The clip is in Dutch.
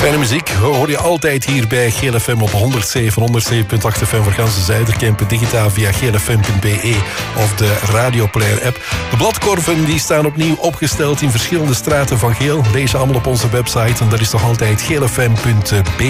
Fijne muziek hoor je altijd hier bij GLFM op 107.8 FM voor ganse Zuiderkempen, digitaal via glfm.be of de Radioplayer app. De bladkorven die staan opnieuw opgesteld in verschillende straten van Geel. Lees ze allemaal op onze website en dat is nog altijd glfm.be.